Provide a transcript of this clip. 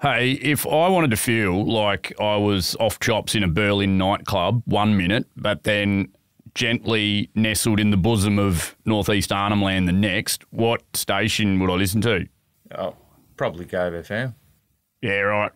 Hey, if I wanted to feel like I was off chops in a Berlin nightclub 1 minute, but then gently nestled in the bosom of Northeast Arnhem Land the next, what station would I listen to? Oh, probably Gove FM. Yeah, right.